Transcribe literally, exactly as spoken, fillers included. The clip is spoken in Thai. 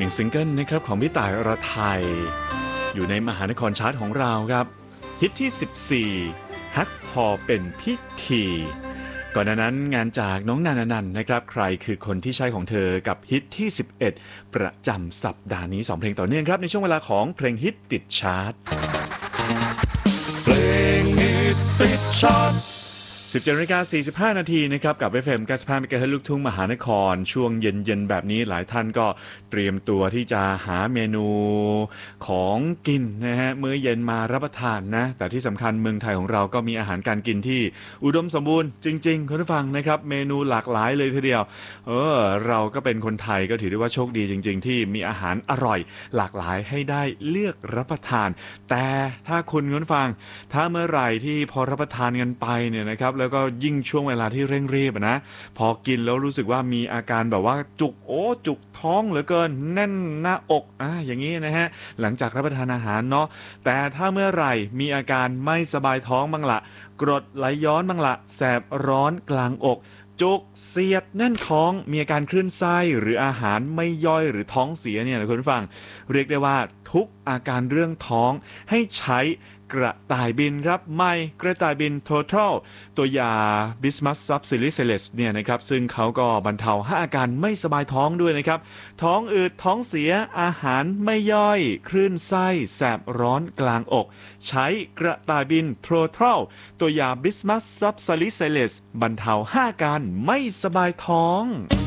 นึ่งซิงเกิลนะครับของพี่ต่ายอรไทยอยู่ในมหานครชาร์ตของเราครับฮิตที่สิบสี่ฮักพอเป็นพิธีก่อนหน้านั้นงานจากน้องนานานันนะครับใครคือคนที่ใช่ของเธอกับฮิตที่สิบเอ็ดประจำสัปดาห์นี้สองเพลงต่อเนื่องครับในช่วงเวลาของเพลงฮิตติดชาร์ตเพลงฮิตติดชาร์ตสิบเจ็ดนาฬิกาสี่สิบห้านาทีนะครับกับ เอฟ เอ็ม เก้าสิบห้า เมกะเฮิรตซ์ลูกทุ่งมหานครช่วงเย็นๆแบบนี้หลายท่านก็เตรียมตัวที่จะหาเมนูของกินนะฮะมื้อเย็นมารับประทานนะแต่ที่สำคัญเมืองไทยของเราก็มีอาหารการกินที่อุดมสมบูรณ์จริงๆคุณผู้ฟังนะครับเมนูหลากหลายเลยทีเดียวเออเราก็เป็นคนไทยก็ถือได้ว่าโชคดีจริงๆที่มีอาหารอร่อยหลากหลายให้ได้เลือกรับประทานแต่ถ้าคุณคุณผู้ฟังถ้าเมื่อไหร่ที่พอรับประทานกันไปเนี่ยนะครับแล้วก็ยิ่งช่วงเวลาที่เร่งรีบนะพอกินแล้วรู้สึกว่ามีอาการแบบว่าจุกโอ้จุกท้องเหลือเกินแน่นหน้าอกอ่ะอย่างนี้นะฮะหลังจากรับประทานอาหารเนาะแต่ถ้าเมื่อไหร่มีอาการไม่สบายท้องบ้างละกรดไหลย้อนบ้างละแสบร้อนกลางอกจุกเสียดแน่นท้องมีอาการคลื่นไส้หรืออาหารไม่ย่อยหรือท้องเสียเนี่ยนะคุณผู้ฟังเรียกได้ว่าทุกอาการเรื่องท้องให้ใช้กระต่ายบินครับไม่กระต่ายบิน Total ตัวยา Bismuth Subsiliceles เนี่ยนะครับซึ่งเขาก็บรรเทาให้อาการไม่สบายท้องด้วยนะครับท้องอืดท้องเสียอาหารไม่ย่อยคลื่นไส้แสบร้อนกลางอกใช้กระต่ายบิน Total ตัวยา Bismuth Subsiliceles บรรเทาให้อาการไม่สบายท้อง